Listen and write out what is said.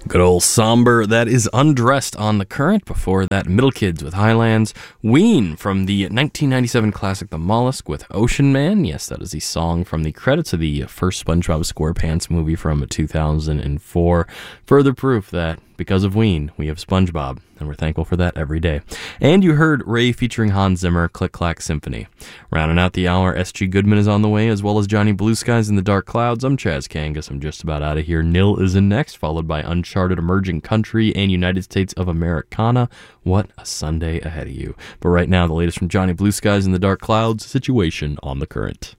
Good old somber. That is Undressed on The Current. Before that, Middle Kids with Highlands. Ween from the 1997 classic The Mollusk with Ocean Man. Yes, that is the song from the credits of the first SpongeBob SquarePants movie from 2004. Further proof that because of Ween, we have SpongeBob, and we're thankful for that every day. And you heard Ray featuring Hans Zimmer, Click Clack Symphony. Rounding out the hour, S.G. Goodman is on the way, as well as Johnny Blue Skies in the Dark Clouds. I'm Chaz Kangas. I'm just about out of here. Nil is in next, followed by Uncharted Emerging Country and United States of Americana. What a Sunday ahead of you. But right now, the latest from Johnny Blue Skies in the Dark Clouds, Situation on the Current.